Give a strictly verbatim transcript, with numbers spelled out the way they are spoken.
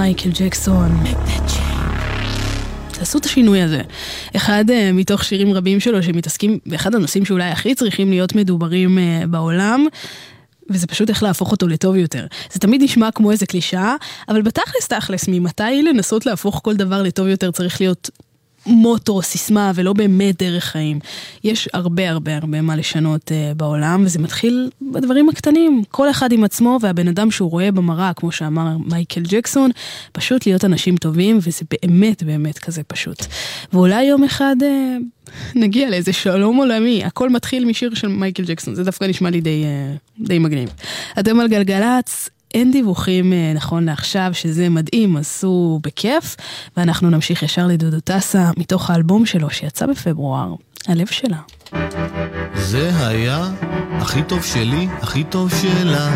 מייקל ג'קסון. תעשו את השינוי הזה. אחד uh, מתוך שירים רבים שלו שמתעסקים באחד הנושאים שאולי הכי צריכים להיות מדוברים uh, בעולם, וזה פשוט איך להפוך אותו לטוב יותר. זה תמיד נשמע כמו איזה קלישה, אבל בתכלס תכלס, ממתי לנסות להפוך כל דבר לטוב יותר צריך להיות מוטו, סיסמה, ולא באמת דרך חיים. יש הרבה הרבה הרבה מה לשנות uh, בעולם, וזה מתחיל בדברים הקטנים. כל אחד עם עצמו, והבן אדם שהוא רואה במראה, כמו שאמר מייקל ג'קסון, פשוט להיות אנשים טובים, וזה באמת באמת כזה פשוט. ואולי יום אחד uh, נגיע לאיזה שלום עולמי. הכל מתחיל משיר של מייקל ג'קסון. זה דווקא נשמע לי די, uh, די מגניב. אתם על גלגלץ, אין דיווחים נכון לעכשיו שזה מדהים, עשו בכיף, ואנחנו נמשיך ישר לדודו טסה מתוך האלבום שלו שיצא בפברואר, הלב שלה. זה היה הכי טוב שלי, הכי טוב שלה.